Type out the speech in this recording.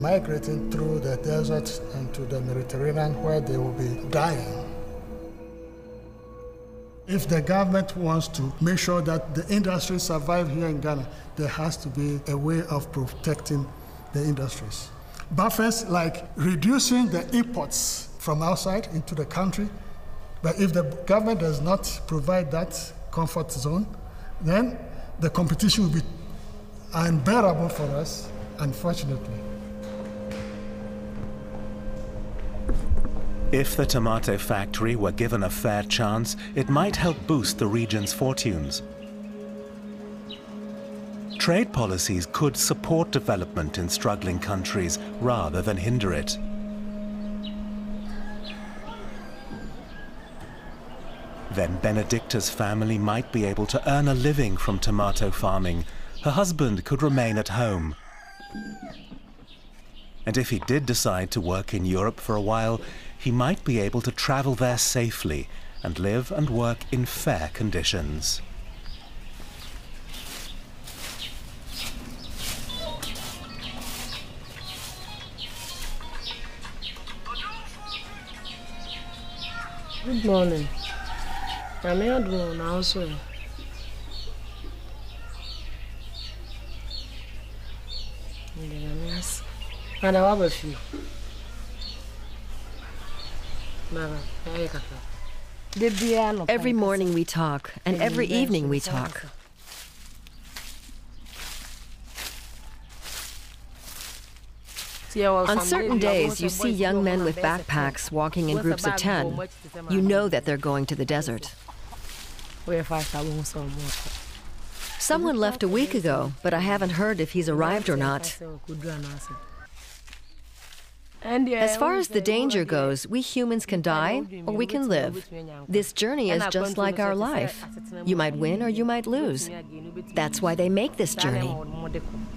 migrating through the desert and to the Mediterranean where they will be dying. If the government wants to make sure that the industry survive here in Ghana, there has to be a way of protecting the industries. Buffers like reducing the imports from outside into the country, but if the government does not provide that comfort zone, then the competition will be unbearable for us, unfortunately. If the tomato factory were given a fair chance, it might help boost the region's fortunes. Trade policies could support development in struggling countries rather than hinder it. Then Benedicta's family might be able to earn a living from tomato farming. Her husband could remain at home. And if he did decide to work in Europe for a while, he might be able to travel there safely and live and work in fair conditions. Good morning. I'm here now, sir. And I have a few. Every morning we talk, and every evening we talk. On certain days, you see young men with backpacks walking in groups of 10. You know that they're going to the desert. Someone left a week ago, but I haven't heard if he's arrived or not. As far as the danger goes, we humans can die or we can live. This journey is just like our life. You might win or you might lose. That's why they make this journey.